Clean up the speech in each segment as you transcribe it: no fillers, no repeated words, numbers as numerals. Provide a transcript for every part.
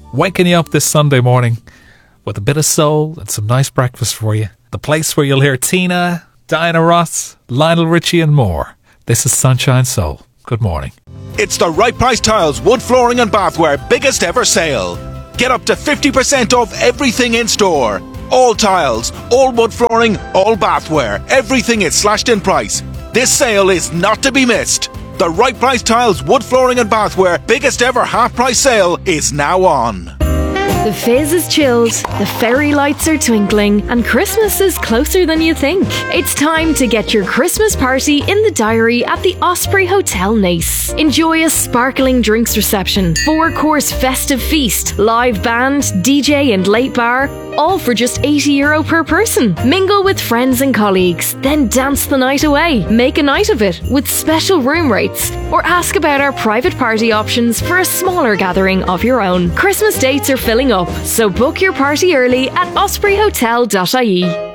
waking you up this Sunday morning with a bit of soul and some nice breakfast for you. The place where you'll hear Tina, Diana Ross, Lionel Richie and more. This is Sunshine Soul. Good morning. It's the Right Price Tiles Wood Flooring and Bathware biggest ever sale. Get up to 50% off everything in store. All tiles, all wood flooring, all bathware. Everything is slashed in price. This sale is not to be missed. The Right Price Tiles Wood Flooring and Bathware biggest ever half price sale is now on. The fizz is chilled, the fairy lights are twinkling, and Christmas is closer than you think. It's time to get your Christmas party in the diary at the Osprey Hotel Naas. Enjoy a sparkling drinks reception, 4-course festive feast, live band, DJ and late bar, all for just €80 per person. Mingle with friends and colleagues, then dance the night away. Make a night of it with special room rates, or ask about our private party options for a smaller gathering of your own. Christmas dates are filling up, so book your party early at ospreyhotel.ie.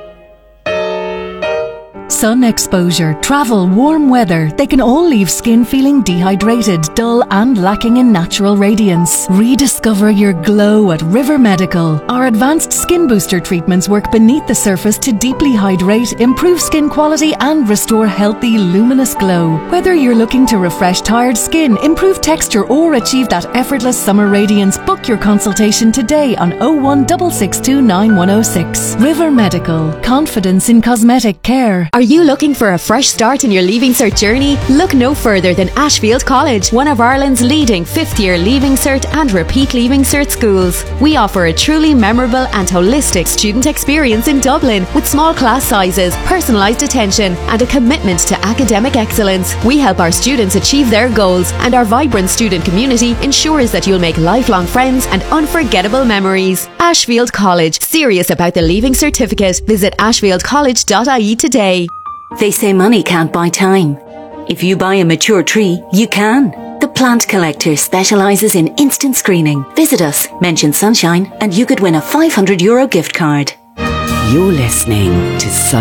Sun exposure, travel, warm weather, they can all leave skin feeling dehydrated, dull and lacking in natural radiance. Rediscover your glow at River Medical. Our advanced skin booster treatments work beneath the surface to deeply hydrate, improve skin quality and restore healthy, luminous glow. Whether you're looking to refresh tired skin, improve texture or achieve that effortless summer radiance, book your consultation today on 01662 9106. River Medical. Confidence in cosmetic care. Are you looking for a fresh start in your Leaving Cert journey? Look no further than Ashfield College, one of Ireland's leading fifth-year Leaving Cert and repeat Leaving Cert schools. We offer a truly memorable and holistic student experience in Dublin with small class sizes, personalised attention and a commitment to academic excellence. We help our students achieve their goals, and our vibrant student community ensures that you'll make lifelong friends and unforgettable memories. Ashfield College, serious about the Leaving Certificate. Visit ashfieldcollege.ie today. They say money can't buy time. If you buy a mature tree, you can. The Plant Collector specialises in instant screening. Visit us, mention Sunshine, and you could win a €500 gift card. You're listening to